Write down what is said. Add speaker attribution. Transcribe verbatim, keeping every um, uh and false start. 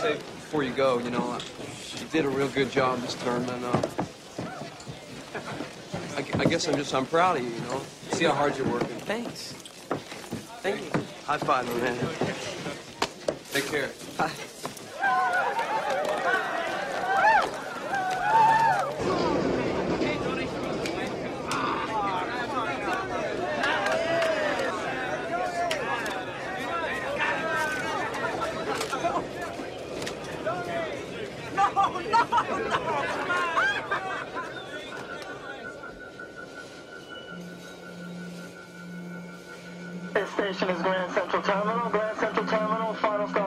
Speaker 1: say before you go, you know, you did a real good job this term, and uh, I, I guess I'm just, I'm proud of you, you know. See how hard you're working.
Speaker 2: Thanks. Thank you.
Speaker 1: High five, my man. Take care.
Speaker 2: Bye.
Speaker 3: This station is Grand Central Terminal. Grand Central Terminal, final stop.